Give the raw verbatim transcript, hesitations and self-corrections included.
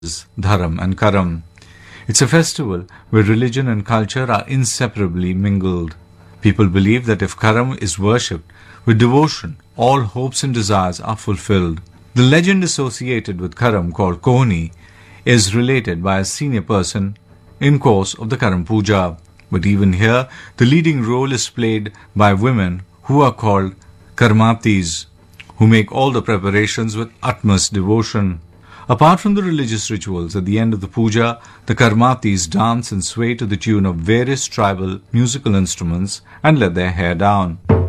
Dharam and Karam. It's a festival where religion and culture are inseparably mingled. People believe that if Karam is worshipped with devotion, all hopes and desires are fulfilled. The legend associated with Karam, called Kohni, is related by a senior person in course of the Karam Puja. But even here, the leading role is played by women who are called Karmatis, who make all the preparations with utmost devotion. Apart from the religious rituals, at the end of the puja, the Karmatis dance and sway to the tune of various tribal musical instruments and let their hair down.